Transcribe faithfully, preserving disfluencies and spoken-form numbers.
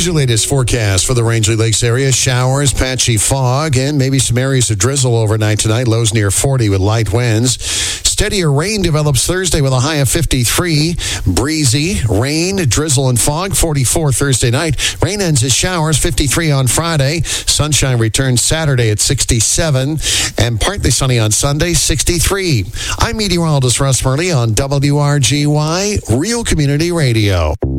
Here's your latest forecast for the Rangeley Lakes area. Showers, patchy fog, and maybe some areas of drizzle overnight tonight. Lows near forty with light winds. Steadier rain develops Thursday with a high of fifty-three. Breezy, rain, drizzle, and fog, forty-four Thursday night. Rain ends as showers, fifty-three on Friday. Sunshine returns Saturday at sixty-seven. And partly sunny on Sunday, sixty-three. I'm meteorologist Russ Murley on W R G Y, Real Community Radio.